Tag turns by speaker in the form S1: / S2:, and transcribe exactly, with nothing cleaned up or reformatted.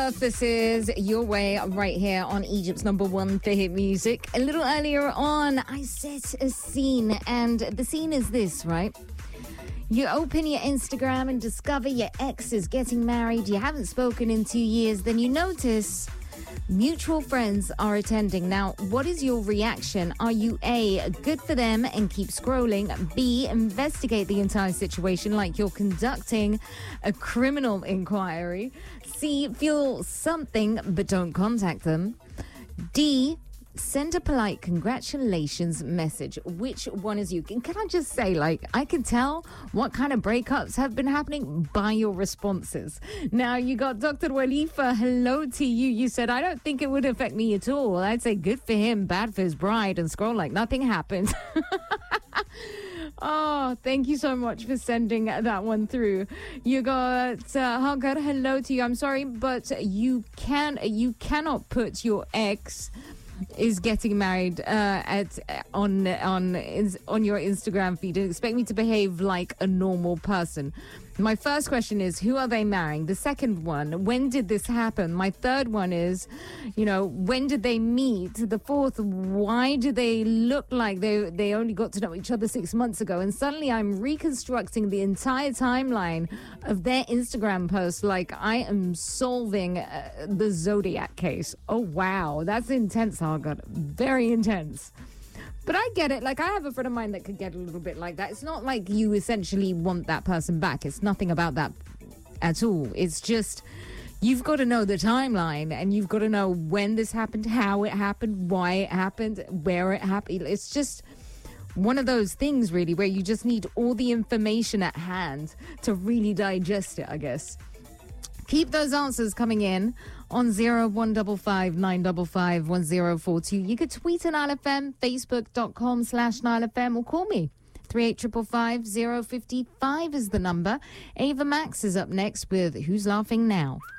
S1: Earth. This is Your Way right here on Egypt's number one for hit music. A little earlier on, I set a scene, and the scene is this, right? You open your Instagram and discover your ex is getting married. You haven't spoken in two years. Then you notice mutual friends are attending. Now, what is your reaction? Are you A, good for them and keep scrolling? B, investigate the entire situation like you're conducting a criminal inquiry? C, feel something but don't contact them? D, send a polite congratulations message. Which one is you? Can, can I just say, like, I can tell what kind of breakups have been happening by your responses. Now, you got Doctor Walifa. Hello to you. You said, I don't think it would affect me at all. I'd say good for him, bad for his bride, and scroll like nothing happened. Oh, thank you so much for sending that one through. You got uh, Hagar. Hello to you. I'm sorry, but you can you cannot put your ex is getting married uh, at on on is, on your Instagram feed and expect me to behave like a normal person. My first question is, who are they marrying? The second one, when did this happen? My third one is, you know, when did they meet? The fourth, why do they look like they they only got to know each other six months ago? And suddenly I'm reconstructing the entire timeline of their Instagram post like I am solving uh, the Zodiac case. Oh, wow. That's intense, Hargod. Very intense. But I get it. Like, I have a friend of mine that could get a little bit like that. It's not like you essentially want that person back. It's nothing about that at all. It's just you've got to know the timeline and you've got to know when this happened, how it happened, why it happened, where it happened. It's just one of those things, really, where you just need all the information at hand to really digest it, I guess. Keep those answers coming in on zero one five five nine five five one zero four two. You could tweet at Nile F M, facebook.com slash Nile F M, or call me. three eight five five zero five five is the number. Ava Max is up next with Who's Laughing Now?